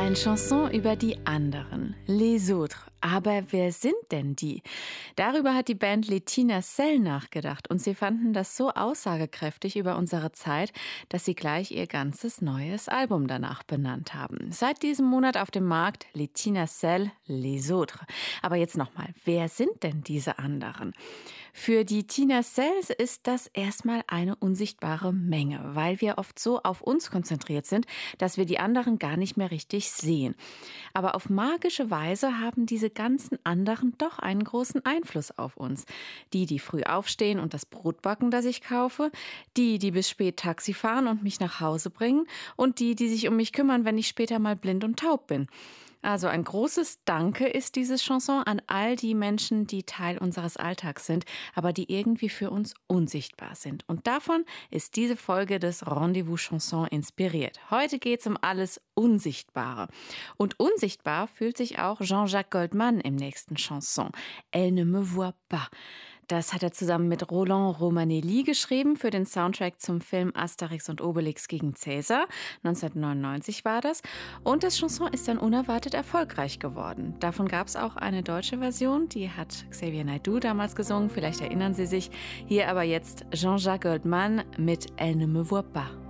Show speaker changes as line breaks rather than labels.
Eine Chanson über die anderen, les autres. Aber wer sind denn die? Darüber hat die Band Les Tinaselles nachgedacht und sie fanden das so aussagekräftig über unsere Zeit, dass sie gleich ihr ganzes neues Album danach benannt haben. Seit diesem Monat auf dem Markt Les Tinaselles, les autres. Aber jetzt nochmal, wer sind denn diese anderen? Für die Tinaselles ist das erstmal eine unsichtbare Menge, weil wir oft so auf uns konzentriert sind, dass wir die anderen gar nicht mehr richtig sehen. Aber auf magische Weise haben diese ganzen anderen doch einen großen Einfluss auf uns. Die früh aufstehen und das Brot backen, das ich kaufe, die bis spät Taxi fahren und mich nach Hause bringen und die sich um mich kümmern, wenn ich später mal blind und taub bin. Also ein großes Danke ist diese Chanson an all die Menschen, die Teil unseres Alltags sind, aber die irgendwie für uns unsichtbar sind. Und davon ist diese Folge des Rendezvous Chanson inspiriert. Heute geht es um alles Unsichtbare. Und unsichtbar fühlt sich auch Jean-Jacques Goldman im nächsten Chanson. Elle ne me voit pas. Das hat er zusammen mit Roland Romanelli geschrieben für den Soundtrack zum Film Asterix und Obelix gegen Cäsar. 1999 war das. Und das Chanson ist dann unerwartet erfolgreich geworden. Davon gab es auch eine deutsche Version, die hat Xavier Naidoo damals gesungen. Vielleicht erinnern Sie sich. Hier aber jetzt Jean-Jacques Goldman mit Elle ne me voit pas.